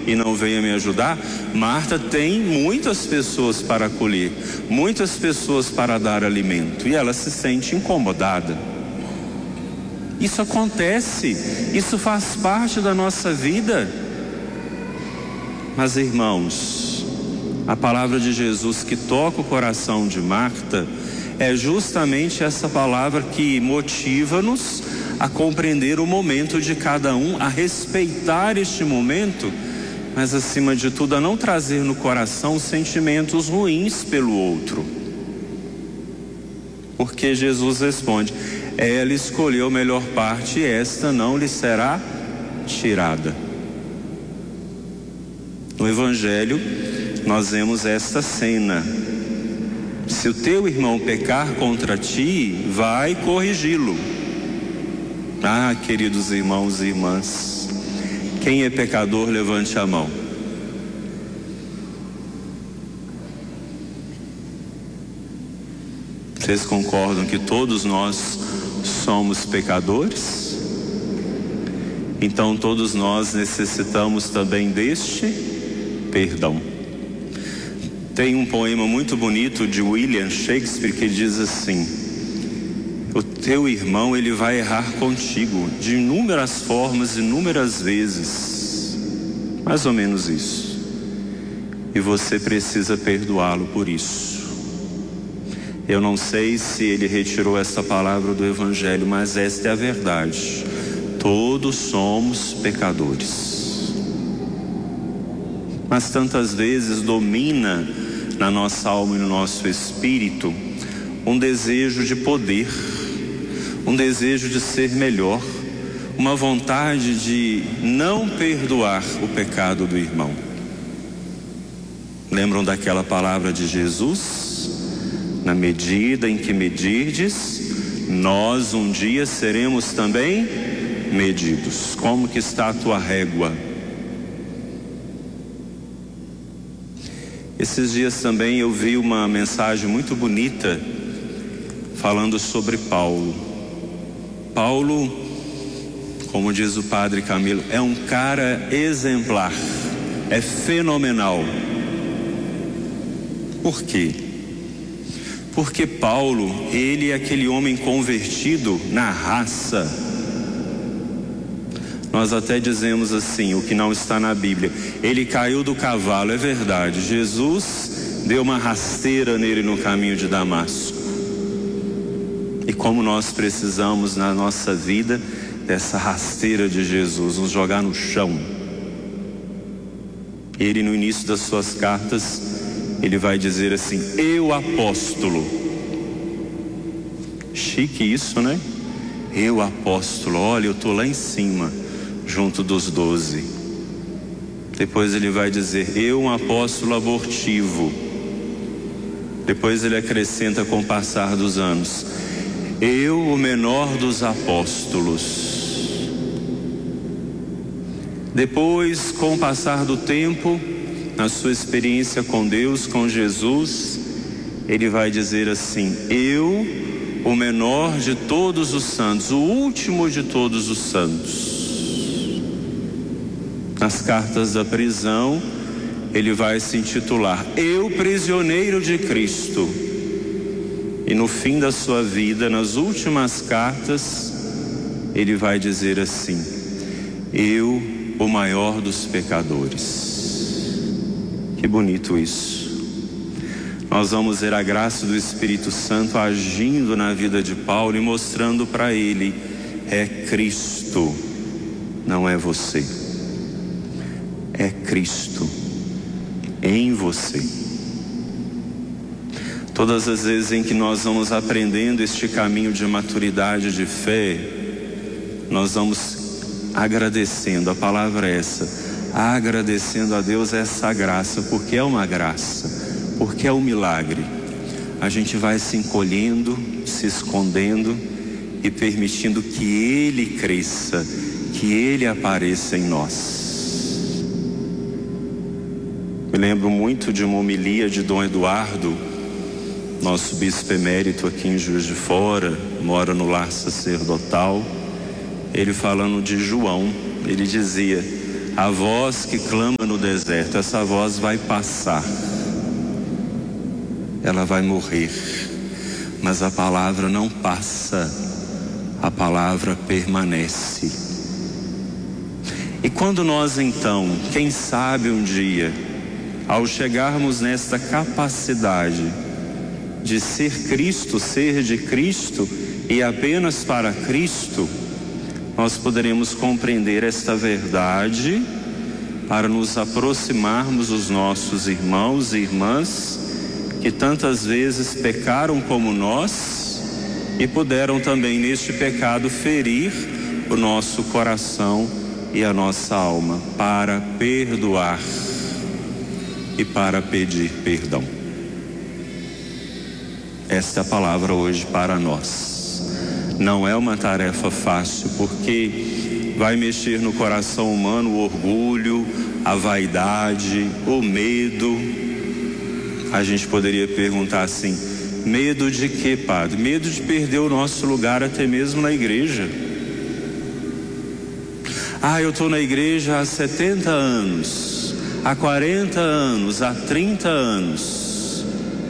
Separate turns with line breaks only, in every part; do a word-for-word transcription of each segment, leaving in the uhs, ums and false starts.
e não venha me ajudar? Marta tem muitas pessoas para acolher, muitas pessoas para dar alimento, e ela se sente incomodada. Isso acontece, isso faz parte da nossa vida. Mas, irmãos, a palavra de Jesus que toca o coração de Marta é justamente essa palavra que motiva-nos a compreender o momento de cada um, a respeitar este momento, mas acima de tudo a não trazer no coração sentimentos ruins pelo outro. Porque Jesus responde: ela escolheu a melhor parte e esta não lhe será tirada. No Evangelho nós vemos esta cena: se o teu irmão pecar contra ti, vai corrigi-lo. Ah, queridos irmãos e irmãs, quem é pecador, levante a mão. Vocês concordam que todos nós somos pecadores? Então todos nós necessitamos também deste perdão. Tem um poema muito bonito de William Shakespeare que diz assim: o teu irmão, ele vai errar contigo de inúmeras formas, inúmeras vezes, mais ou menos isso, e você precisa perdoá-lo por isso. Eu não sei se ele retirou essa palavra do Evangelho, mas esta é a verdade. Todos somos pecadores, mas tantas vezes domina na nossa alma e no nosso espírito um desejo de poder, um desejo de ser melhor, uma vontade de não perdoar o pecado do irmão. Lembram daquela palavra de Jesus? Na medida em que medirdes, nós um dia seremos também medidos. Como que está a tua régua? Esses dias também eu vi uma mensagem muito bonita falando sobre Paulo. Paulo, como diz o padre Camilo, é um cara exemplar, é fenomenal. Por quê? Porque Paulo, ele é aquele homem convertido na raça. Nós até dizemos assim, o que não está na Bíblia: ele caiu do cavalo, é verdade. Jesus deu uma rasteira nele no caminho de Damasco. E como nós precisamos na nossa vida dessa rasteira de Jesus, nos jogar no chão. Ele, no início das suas cartas, ele vai dizer assim: eu apóstolo. Chique isso, né? Eu apóstolo, olha, eu estou lá em cima, junto dos doze. Depois ele vai dizer: eu um apóstolo abortivo. Depois ele acrescenta com o passar dos anos: eu o menor dos apóstolos. Depois, com o passar do tempo, na sua experiência com Deus, com Jesus, ele vai dizer assim: eu, o menor de todos os santos, o último de todos os santos. Nas cartas da prisão, ele vai se intitular: eu, prisioneiro de Cristo. E no fim da sua vida, nas últimas cartas, ele vai dizer assim: eu, o maior dos pecadores. Que bonito isso. Nós vamos ver a graça do Espírito Santo agindo na vida de Paulo e mostrando para ele: é Cristo, não é você. É Cristo em você. Todas as vezes em que nós vamos aprendendo este caminho de maturidade de fé, nós vamos agradecendo, a palavra é essa, agradecendo a Deus essa graça, porque é uma graça, porque é um milagre. A gente vai se encolhendo, se escondendo e permitindo que Ele cresça, que Ele apareça em nós. Me lembro muito de uma homilia de Dom Eduardo, nosso bispo emérito aqui em Juiz de Fora, mora no lar sacerdotal. Ele falando de João, ele dizia: a voz que clama no deserto, essa voz vai passar, ela vai morrer, mas a palavra não passa, a palavra permanece. E quando nós então, quem sabe um dia, ao chegarmos nesta capacidade de ser Cristo, ser de Cristo e apenas para Cristo, nós poderemos compreender esta verdade para nos aproximarmos dos nossos irmãos e irmãs que tantas vezes pecaram como nós e puderam também neste pecado ferir o nosso coração e a nossa alma, para perdoar e para pedir perdão. Esta é a palavra hoje para nós. Não é uma tarefa fácil, porque vai mexer no coração humano o orgulho, a vaidade, o medo. A gente poderia perguntar assim: medo de quê, padre? Medo de perder o nosso lugar até mesmo na igreja. Ah, eu estou na igreja há setenta anos, há quarenta anos, há trinta anos.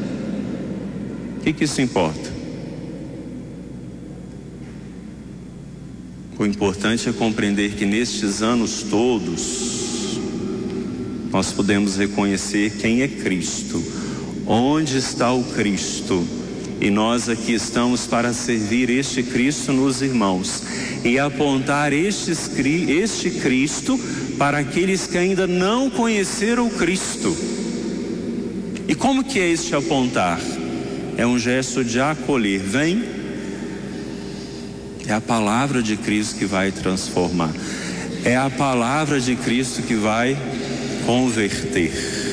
O que que isso importa? O importante é compreender que nestes anos todos nós podemos reconhecer quem é Cristo, onde está o Cristo, e nós aqui estamos para servir este Cristo nos irmãos e apontar este, este Cristo para aqueles que ainda não conheceram o Cristo. E como que é este apontar? É um gesto de acolher. Vem. É a palavra de Cristo que vai transformar. É a palavra de Cristo que vai converter.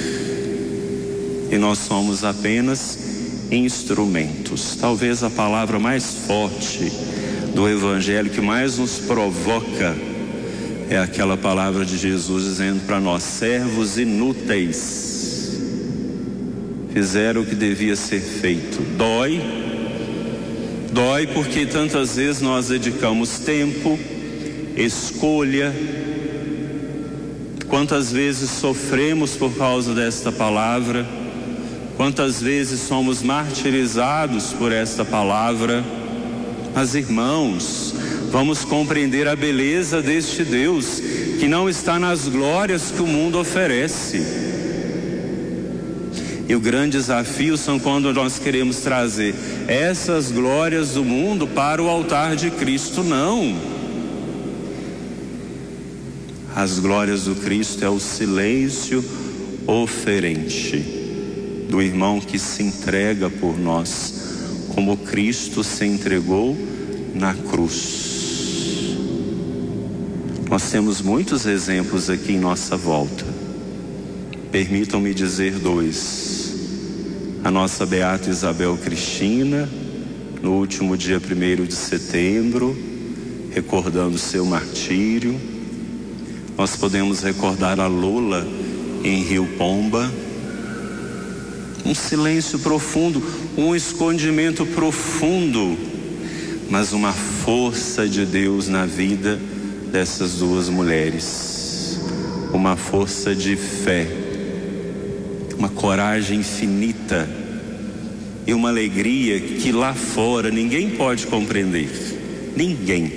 E nós somos apenas instrumentos. Talvez a palavra mais forte do Evangelho, que mais nos provoca, é aquela palavra de Jesus dizendo para nós: servos inúteis, fizeram o que devia ser feito. Dói. Dói porque tantas vezes nós dedicamos tempo, escolha. Quantas vezes sofremos por causa desta palavra, quantas vezes somos martirizados por esta palavra. Mas irmãos, vamos compreender a beleza deste Deus, que não está nas glórias que o mundo oferece. E o grande desafio são quando nós queremos trazer essas glórias do mundo para o altar de Cristo. Não. As glórias do Cristo é o silêncio oferente do irmão que se entrega por nós, como Cristo se entregou na cruz. Nós temos muitos exemplos aqui em nossa volta. Permitam-me dizer dois. A nossa beata Isabel Cristina, no último dia primeiro de setembro, recordando seu martírio. Nós podemos recordar a Lola em Rio Pomba. Um silêncio profundo, um escondimento profundo, mas uma força de Deus na vida dessas duas mulheres. Uma força de fé, uma coragem infinita e uma alegria que lá fora ninguém pode compreender. Ninguém.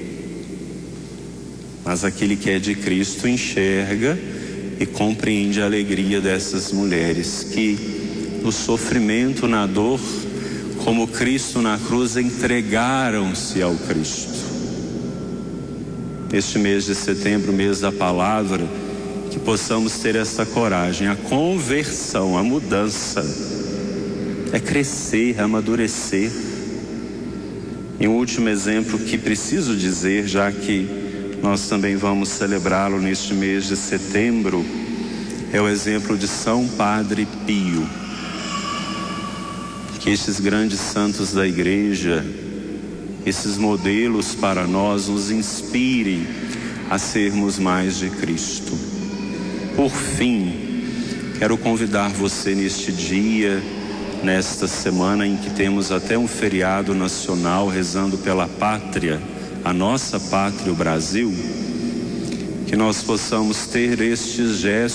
Mas aquele que é de Cristo enxerga e compreende a alegria dessas mulheres que no sofrimento, na dor, como Cristo na cruz, entregaram-se ao Cristo. Este mês de setembro, mês da palavra, que possamos ter essa coragem. A conversão, a mudança é crescer, é amadurecer. E um último exemplo que preciso dizer, já que nós também vamos celebrá-lo neste mês de setembro, é o exemplo de São Padre Pio. Que estes grandes santos da igreja, esses modelos para nós, nos inspirem a sermos mais de Cristo. Por fim, quero convidar você neste dia, nesta semana em que temos até um feriado nacional, rezando pela pátria, a nossa pátria, o Brasil, que nós possamos ter estes gestos